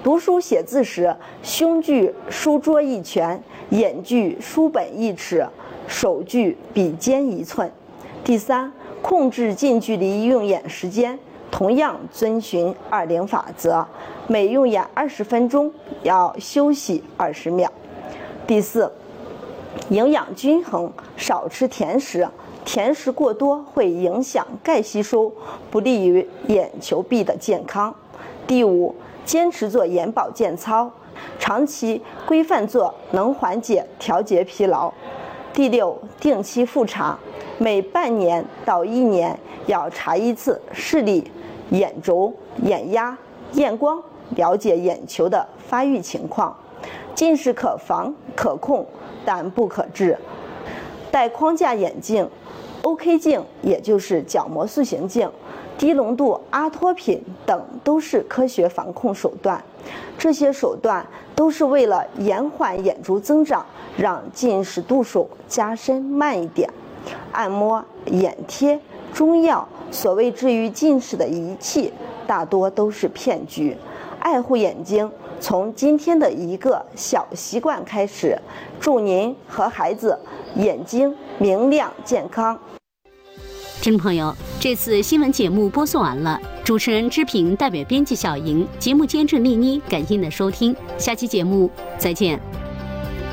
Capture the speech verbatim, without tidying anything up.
读书写字时，胸距书桌一拳，眼距书本一尺，手距笔尖一寸。第三，控制近距离用眼时间，同样遵循二零法则，每用眼二十分钟要休息二十秒。第四，营养均衡，少吃甜食，甜食过多会影响钙吸收，不利于眼球壁的健康。第五，坚持做眼保健操，长期规范做能缓解调节疲劳。第六，定期复查，每半年到一年要查一次视力、眼轴、眼压、验光，了解眼球的发育情况。近视可防可控，但不可治。戴框架眼镜、O K 镜，也就是角膜塑形镜、低浓度阿托品等都是科学防控手段。这些手段都是为了延缓眼轴增长，让近视度数加深慢一点。按摩、眼贴、中药，所谓治愈近视的仪器，大多都是骗局。爱护眼睛，从今天的一个小习惯开始，祝您和孩子眼睛明亮健康。 听众朋友，这次新闻节目播送完了，主持人知平代表编辑小莹，节目监制丽妮，感谢您的收听，下期节目再见。